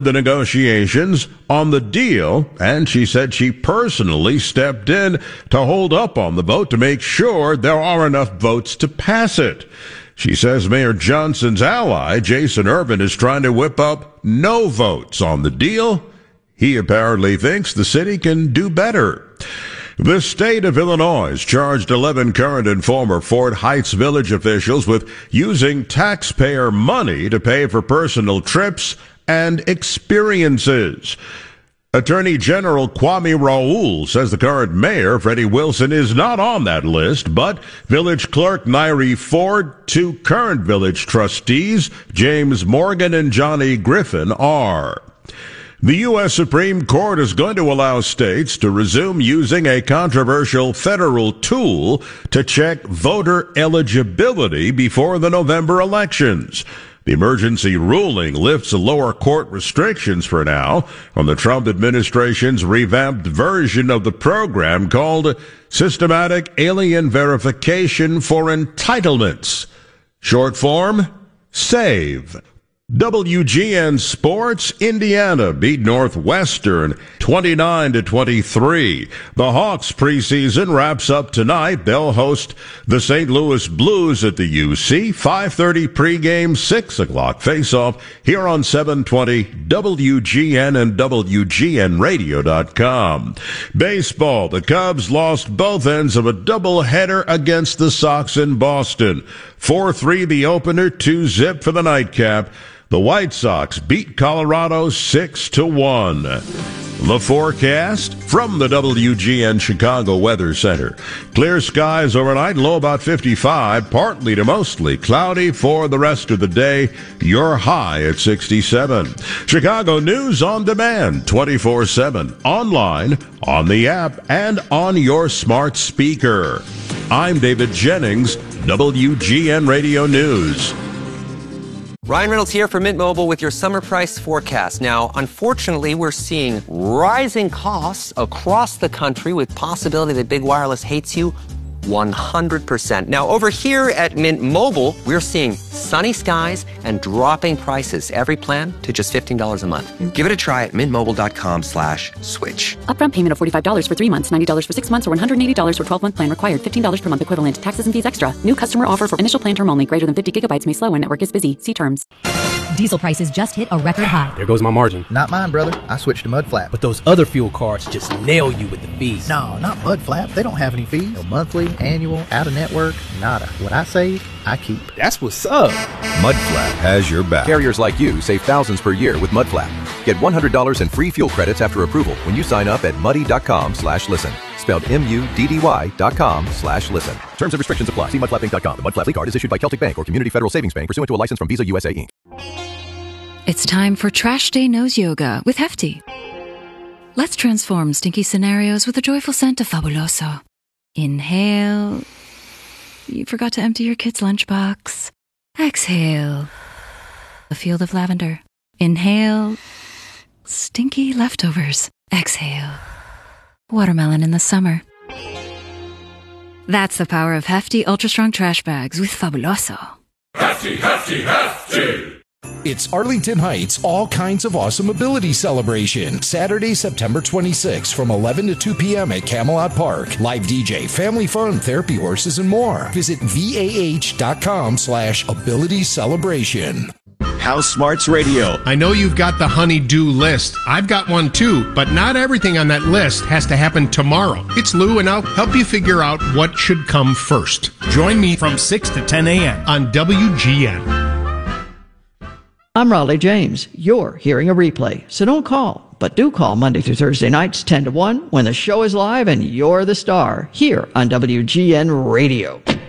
the negotiations on the deal, and she said she personally stepped in to hold up on the vote to make sure there are enough votes to pass it. She says Mayor Johnson's ally, Jason Irvin, is trying to whip up no votes on the deal. He apparently thinks the city can do better. The state of Illinois charged 11 current and former Fort Heights Village officials with using taxpayer money to pay for personal trips and experiences. Attorney General Kwame Raoul says the current mayor, Freddie Wilson, is not on that list, but Village Clerk Nairi Ford, 2 current village trustees, James Morgan and Johnny Griffin, are. The U.S. Supreme Court is going to allow states to resume using a controversial federal tool to check voter eligibility before the November elections. The emergency ruling lifts lower court restrictions for now on the Trump administration's revamped version of the program called Systematic Alien Verification for Entitlements. Short form, SAVE. WGN Sports, Indiana beat Northwestern 29-23. The Hawks preseason wraps up tonight. They'll host the St. Louis Blues at the UC. 5:30 pregame, 6 o'clock faceoff here on 720 WGN and WGNradio.com. Baseball, the Cubs lost both ends of a doubleheader against the Sox in Boston. 4-3 the opener, 2-zip for the nightcap. The White Sox beat Colorado 6-1. The forecast from the WGN Chicago Weather Center. Clear skies overnight, low about 55, partly to mostly cloudy for the rest of the day. Your high at 67. Chicago News on demand, 24/7, online, on the app, and on your smart speaker. I'm David Jennings, WGN Radio News. Ryan Reynolds here for Mint Mobile with your summer price forecast. Now, unfortunately, we're seeing rising costs across the country with possibility that big wireless hates you 100%. Now, over here at Mint Mobile, we're seeing sunny skies and dropping prices. Every plan to just $15 a month. Give it a try at mintmobile.com/switch. Upfront payment of $45 for 3 months, $90 for 6 months, or $180 for 12-month plan required. $15 per month equivalent. Taxes and fees extra. New customer offer for initial plan term only. Greater than 50 gigabytes may slow when network is busy. See terms. Diesel prices just hit a record high. There goes my margin. Not mine, brother. I switched to Mudflap. But those other fuel cards just nail you with the fees. No, not Mudflap. They don't have any fees. No monthly, annual, out-of-network, nada. What I save, I keep. That's what's up. Mudflap has your back. Carriers like you save thousands per year with Mudflap. Get $100 in free fuel credits after approval when you sign up at muddy.com/listen. Spelled MUDDY.com/listen. Terms and restrictions apply. See mudflappinc.com. The Mudflap card is issued by Celtic Bank or Community Federal Savings Bank pursuant to a license from Visa USA Inc. It's time for Trash Day Nose Yoga with Hefty. Let's transform stinky scenarios with the joyful scent of Fabuloso. Inhale. You forgot to empty your kid's lunchbox. Exhale. A field of lavender. Inhale. Stinky leftovers. Exhale. Watermelon in the summer. That's the power of Hefty Ultra Strong Trash Bags with Fabuloso. Hefty, Hefty, Hefty! It's Arlington Heights All Kinds of Awesome Ability Celebration. Saturday, September 26th from 11 to 2 p.m. at Camelot Park. Live DJ, family fun, therapy horses, and more. Visit VAH.com/ability celebration. House Smarts Radio. I know you've got the honey-do list. I've got one too, but not everything on that list has to happen tomorrow. It's Lou, and I'll help you figure out what should come first. Join me from 6 to 10 a.m. on WGN. I'm Raleigh James. You're hearing a replay, so don't call. But do call Monday through Thursday nights 10 to 1 when the show is live and you're the star here on WGN Radio.